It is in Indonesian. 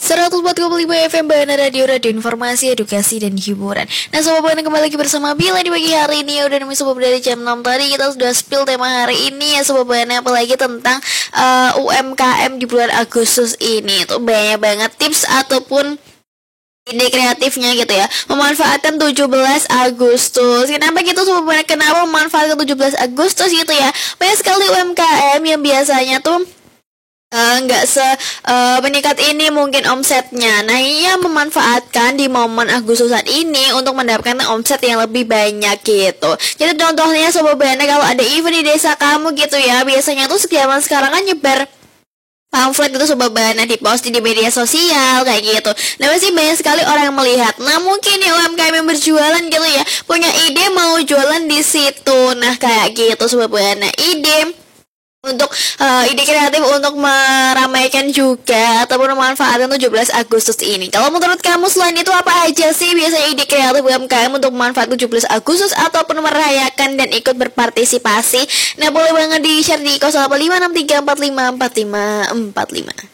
104,5 FM Bana Radio Informasi, Edukasi, dan Hiburan. Nah Sobat Bana, kembali lagi bersama Bila di pagi hari ini. Udah nemu Sobat dari jam 6 tadi kita sudah spill tema hari ini ya Sobat Bana. Apalagi tentang UMKM di bulan Agustus ini. Itu banyak banget tips ataupun ide kreatifnya gitu ya, memanfaatkan 17 Agustus. Kenapa gitu Sobat Bana? Kenapa memanfaatkan 17 Agustus gitu ya? Banyak sekali UMKM yang biasanya tuh nggak meningkat ini mungkin omsetnya. Nah ia memanfaatkan di momen Agustusan ini untuk mendapatkan omset yang lebih banyak gitu. Jadi contohnya Sobat Bana, kalau ada event di desa kamu gitu ya, biasanya tuh zaman sekarang kan nyebar pamflet itu Sobat Bana, diposting di media sosial kayak gitu. Nah pasti banyak sekali orang yang melihat. Nah mungkin ya UMKM yang berjualan gitu ya, punya ide mau jualan di situ. Nah kayak gitu Sobat Bana, ide untuk ide kreatif untuk meramaikan juga ataupun memanfaatkan 17 Agustus ini. Kalau menurut kamu selain itu apa aja sih biasanya ide kreatif UMKM untuk memanfaatkan 17 Agustus ataupun merayakan dan ikut berpartisipasi? Nah boleh banget di share di 085634545545.